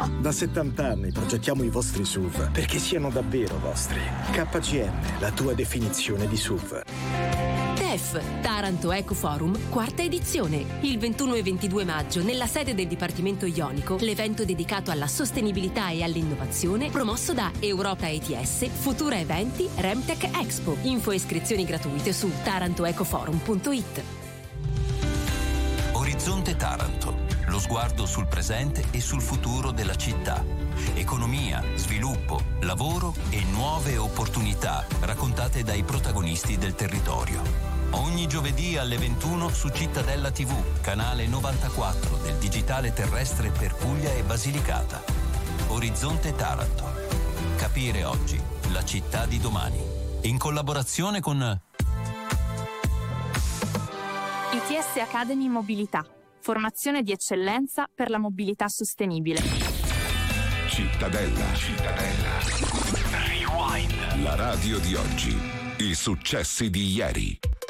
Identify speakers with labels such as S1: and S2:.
S1: Da 70 anni progettiamo i vostri SUV perché siano davvero vostri. KGM, la tua definizione di SUV.
S2: TEF, Taranto Eco Forum, quarta edizione. Il 21 e 22 maggio, nella sede del Dipartimento Ionico, l'evento dedicato alla sostenibilità e all'innovazione, promosso da Europa ETS, Futura Eventi, Remtech Expo. Info e iscrizioni gratuite su tarantoecoforum.it.
S3: Orizzonte Taranto, lo sguardo sul presente e sul futuro della città. Economia, sviluppo, lavoro e nuove opportunità raccontate dai protagonisti del territorio. Ogni giovedì alle 21 su Cittadella TV, canale 94 del digitale terrestre per Puglia e Basilicata. Orizzonte Taranto. Capire oggi la città di domani. In collaborazione con
S4: ITS Academy Mobilità. Formazione di eccellenza per la mobilità sostenibile.
S5: Cittadella. Rewind. La radio di oggi. I successi di ieri.